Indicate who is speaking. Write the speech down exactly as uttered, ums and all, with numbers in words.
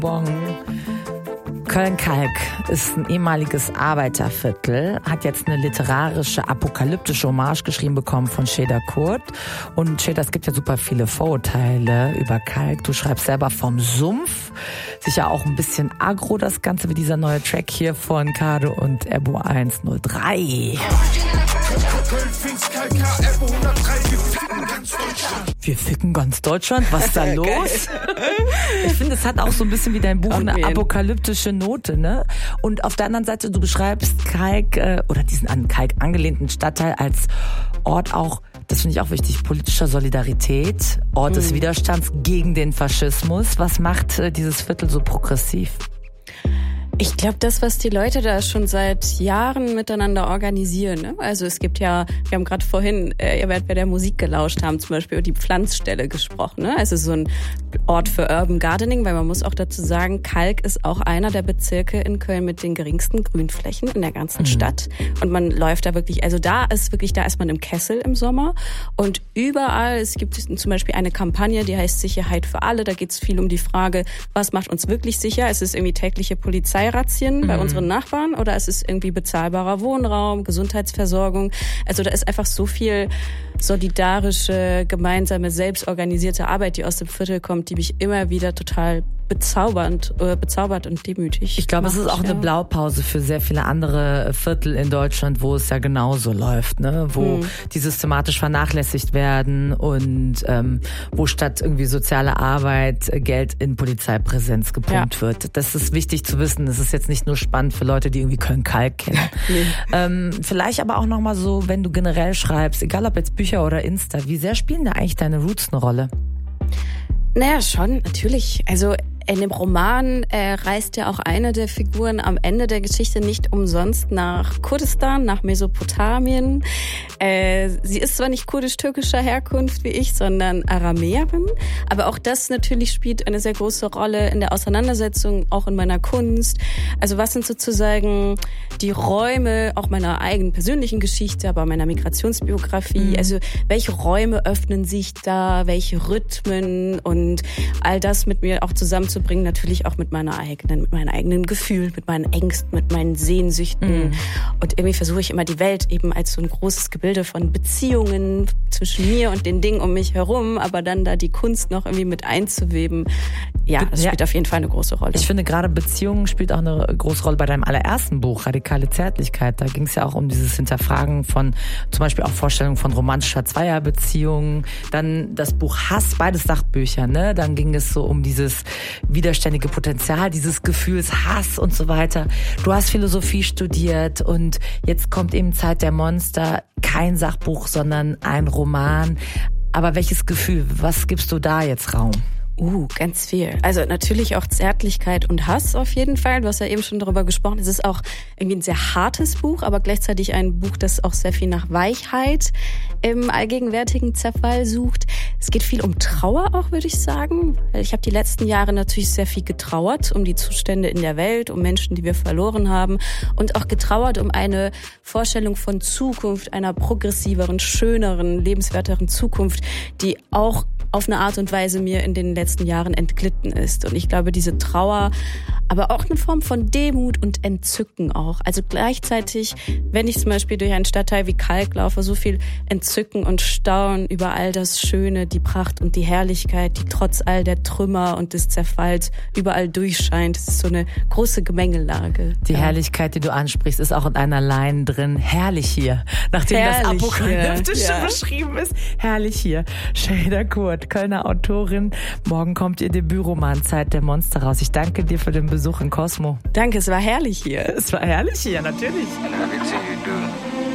Speaker 1: Bon. Köln-Kalk ist ein ehemaliges Arbeiterviertel, hat jetzt eine literarische, apokalyptische Hommage geschrieben bekommen von Cheder Kurt. Und Cheder, es gibt ja super viele Vorurteile über Kalk. Du schreibst selber vom Sumpf. Sicher auch ein bisschen aggro, das Ganze, wie dieser neue Track hier von Kado und Ebo hundertdrei. Wir ficken ganz Deutschland. Was ist da los? Ich finde, es hat auch so ein bisschen wie dein Buch eine apokalyptische Note, ne? Und auf der anderen Seite, du beschreibst Kalk äh, oder diesen an Kalk angelehnten Stadtteil als Ort auch, das finde ich auch wichtig, politischer Solidarität, Ort mhm. des Widerstands gegen den Faschismus. Was macht äh, dieses Viertel so progressiv?
Speaker 2: Ich glaube, das, was die Leute da schon seit Jahren miteinander organisieren, ne? Also es gibt ja, wir haben gerade vorhin, äh, ihr werdet bei der Musik gelauscht haben, zum Beispiel über die Pflanzstelle gesprochen, ne? Also so ein Ort für Urban Gardening, weil man muss auch dazu sagen, Kalk ist auch einer der Bezirke in Köln mit den geringsten Grünflächen in der ganzen mhm. Stadt. Und man läuft da wirklich, also da ist wirklich, da ist man im Kessel im Sommer und überall, es gibt zum Beispiel eine Kampagne, die heißt Sicherheit für alle, da geht es viel um die Frage, was macht uns wirklich sicher? Es ist irgendwie tägliche Polizei Razzien bei mhm. unseren Nachbarn oder es ist irgendwie bezahlbarer Wohnraum, Gesundheitsversorgung. Also da ist einfach so viel solidarische, gemeinsame, selbstorganisierte Arbeit, die aus dem Viertel kommt, die mich immer wieder total bezaubernd, äh, bezaubert und demütig.
Speaker 1: Ich glaube, es ist auch ja. eine Blaupause für sehr viele andere Viertel in Deutschland, wo es ja genauso läuft, ne? Wo hm. die systematisch vernachlässigt werden und ähm, wo statt irgendwie soziale Arbeit Geld in Polizeipräsenz gepumpt ja. wird. Das ist wichtig zu wissen. Das ist jetzt nicht nur spannend für Leute, die irgendwie Köln-Kalk kennen. nee. ähm, vielleicht aber auch nochmal so, wenn du generell schreibst, egal ob jetzt Bücher oder Insta, wie sehr spielen da eigentlich deine Roots eine Rolle?
Speaker 2: Naja, schon, natürlich. Also in dem Roman äh, reist ja auch eine der Figuren am Ende der Geschichte nicht umsonst nach Kurdistan, nach Mesopotamien. Äh, sie ist zwar nicht kurdisch-türkischer Herkunft wie ich, sondern Aramäerin, aber auch das natürlich spielt eine sehr große Rolle in der Auseinandersetzung, auch in meiner Kunst. Also was sind sozusagen die Räume, auch meiner eigenen persönlichen Geschichte, aber meiner Migrationsbiografie, mhm. also welche Räume öffnen sich da, welche Rhythmen und all das mit mir auch zusammen zu bringen, natürlich auch mit meiner eigenen, mit meinen eigenen Gefühlen, mit meinen Ängsten, mit meinen Sehnsüchten. Mhm. Und irgendwie versuche ich immer die Welt eben als so ein großes Gebilde von Beziehungen zwischen mir und den Dingen um mich herum, aber dann da die Kunst noch irgendwie mit einzuweben. Ja, das spielt ja. auf jeden Fall eine große Rolle.
Speaker 1: Ich finde gerade Beziehungen spielt auch eine große Rolle bei deinem allerersten Buch, Radikale Zärtlichkeit. Da ging es ja auch um dieses Hinterfragen von zum Beispiel auch Vorstellungen von romantischer Zweierbeziehungen. Dann das Buch Hass, beides Sachbücher, ne? Dann ging es so um dieses widerständige Potenzial, dieses Gefühls Hass und so weiter. Du hast Philosophie studiert und jetzt kommt eben Zeit der Monster. Kein Sachbuch, sondern ein Roman. Aber welches Gefühl, was gibst du da jetzt Raum?
Speaker 2: Uh, ganz viel. Also natürlich auch Zärtlichkeit und Hass auf jeden Fall. Du hast ja eben schon darüber gesprochen. Es ist auch irgendwie ein sehr hartes Buch, aber gleichzeitig ein Buch, das auch sehr viel nach Weichheit im allgegenwärtigen Zerfall sucht. Es geht viel um Trauer auch, würde ich sagen. Ich habe die letzten Jahre natürlich sehr viel getrauert um die Zustände in der Welt, um Menschen, die wir verloren haben und auch getrauert um eine Vorstellung von Zukunft, einer progressiveren, schöneren, lebenswerteren Zukunft, die auch auf eine Art und Weise mir in den letzten Jahren entglitten ist. Und ich glaube, diese Trauer, aber auch eine Form von Demut und Entzücken auch. Also gleichzeitig, wenn ich zum Beispiel durch einen Stadtteil wie Kalk laufe, so viel Entzücken und Staunen über all das Schöne, die Pracht und die Herrlichkeit, die trotz all der Trümmer und des Zerfalls überall durchscheint. Es ist so eine große Gemengelage.
Speaker 1: Die ja. Herrlichkeit, die du ansprichst, ist auch in einer Line drin. Herrlich hier. Nachdem herrlich das apokalyptisch ja. beschrieben ist. Herrlich hier. Cheder Kurt, Kölner Autorin. Morgen kommt ihr Debütroman Zeit der Monster raus. Ich danke dir für den Besuch in Cosmo.
Speaker 2: Danke, es war herrlich hier.
Speaker 1: Es war herrlich hier, natürlich.